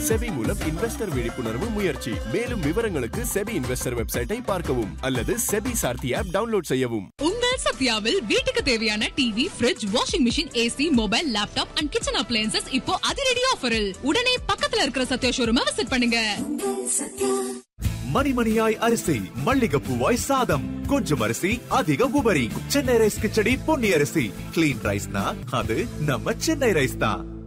SEBI மூலம் investor விழிப்புணர்வு முயற்சி. மேலும் விவரங்களுக்கு செபி இன்வெஸ்டர் வெப்சைட்டை பார்க்கவும் அல்லது செபி சார்த்தி ஆப் டவுன்லோட் செய்யவும். உங்கள் சத்யாவில் வீட்டுக்கு தேவையான TV, fridge, washing machine, AC, mobile, laptop and kitchen appliances இப்போ அதிரடி ஆஃபரில். உடனே பக்கத்துல இருக்கிற சத்யா ஷோரூமை விசிட் பண்ணுங்க. மணிமணியாய் அரிசி, மல்லிகைப்பூவாய் சாதம், கொஞ்சம் அரிசி அதிக உபரி. சென்னை ரைஸ் கிச்சடி பொன்னி அரிசி. கிளீன் ரைஸ்னா அது நம்ம சென்னை ரைஸ் தான்.